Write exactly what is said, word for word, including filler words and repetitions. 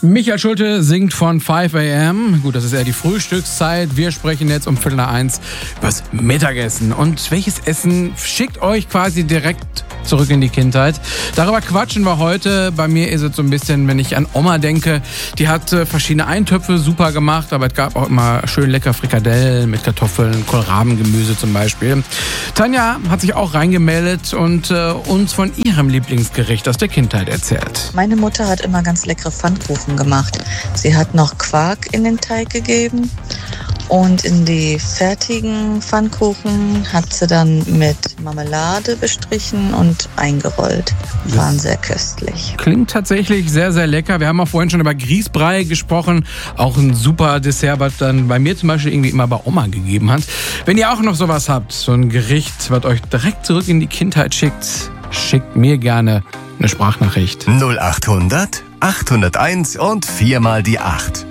Michael Schulte singt von five a.m. Gut, das ist eher die Frühstückszeit. Wir sprechen jetzt um Viertel nach eins über das Mittagessen. Und welches Essen schickt euch quasi direkt zurück in die Kindheit? Darüber quatschen wir heute. Bei mir ist es so ein bisschen, wenn ich an Oma denke, die hat äh, verschiedene Eintöpfe super gemacht, aber es gab auch immer schön lecker Frikadellen mit Kartoffeln, Kohlrabengemüse zum Beispiel. Tanja hat sich auch reingemeldet und äh, uns von ihrem Lieblingsgericht aus der Kindheit erzählt. Meine Mutter hat immer ganz leckere Pfannkuchen gemacht. Sie hat noch Quark in den Teig gegeben und in die fertigen Pfannkuchen hat sie dann mit Marmelade bestrichen und eingerollt. Waren sehr köstlich. Klingt tatsächlich sehr, sehr lecker. Wir haben auch vorhin schon über Grießbrei gesprochen. Auch ein super Dessert, was dann bei mir zum Beispiel irgendwie immer bei Oma gegeben hat. Wenn ihr auch noch sowas habt, so ein Gericht, was euch direkt zurück in die Kindheit schickt, schickt mir gerne eine Sprachnachricht. null acht hundert, achthunderteins und viermal die acht.